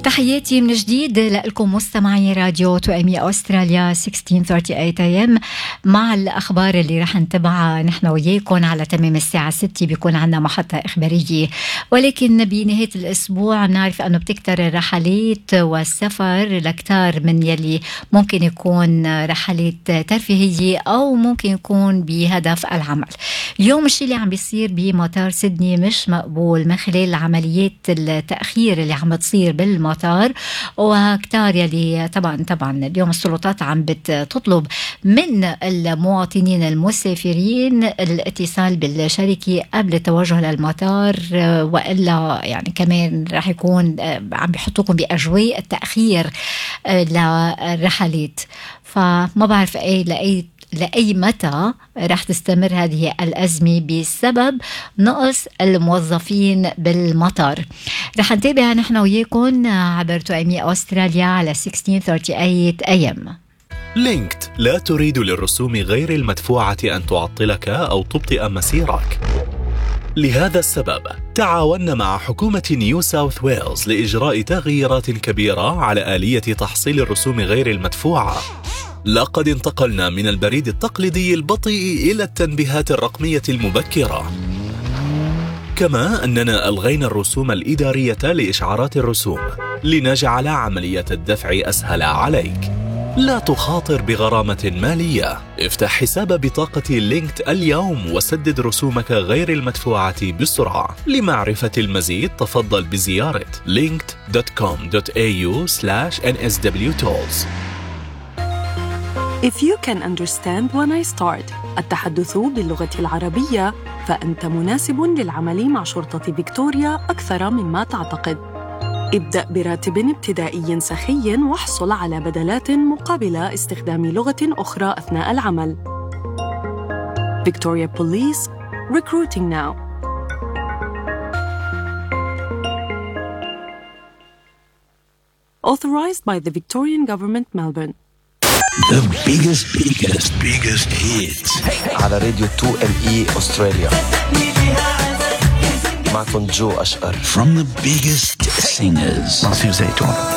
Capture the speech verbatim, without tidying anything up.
تحياتي من جديد لكم مستمعي راديو تو ام اي أستراليا ستة عشر ثلاثين إيه إم مع الأخبار اللي رح نتبعها نحن وياكم على تمام الساعة ستة. بيكون عنا محطة إخبارية، ولكن بنهاية الأسبوع نعرف أنه بتكتر الرحلات والسفر لكتار من يلي ممكن يكون رحلات ترفيهية أو ممكن يكون بهدف العمل. اليوم الشيء اللي عم بيصير بمطار سيدني مش مقبول من خلال عمليات التأخير اللي عم تصير بالمطار، وكتار يلي طبعا طبعا اليوم السلطات عم بتطلب من المواطنين المسافرين الاتصال بالشركة قبل التوجه للمطار، وإلا يعني كمان رح يكون عم بيحطوكم بأجواء التأخير للرحلات. فما بعرف أي لأي لأي متى رح تستمر هذه الأزمة بسبب نقص الموظفين بالمطار. رح نتابع نحن وياكم عبر تو ام اي أستراليا على ستة عشر ثلاثين إيه إم. لينكد لا تريد للرسوم غير المدفوعة أن تعطلك أو تبطئ مسيرك. لهذا السبب تعاوننا مع حكومة نيو ساوث ويلز لإجراء تغييرات كبيرة على آلية تحصيل الرسوم غير المدفوعة. لقد انتقلنا من البريد التقليدي البطيء إلى التنبيهات الرقمية المبكرة، كما أننا ألغينا الرسوم الإدارية لإشعارات الرسوم لنجعل عملية الدفع أسهل عليك. لا تخاطر بغرامة مالية. افتح حساب بطاقة لينكد اليوم وسدد رسومك غير المدفوعة بسرعة. لمعرفة المزيد تفضل بزيارة linked dot com dot a u slash n s w tolls. If you can understand when I start التحدث باللغة العربية، فأنت مناسب للعمل مع شرطة فيكتوريا أكثر مما تعتقد. ابدأ براتب ابتدائي سخي واحصل على بدلات مقابل استخدام لغة أخرى أثناء العمل. Victoria Police, recruiting now. Authorized by the Victorian Government, Melbourne. The biggest, biggest, biggest hits على راديو تو ام اي أستراليا. معكم جو أشقر. from the biggest singers. ناصير زيتون.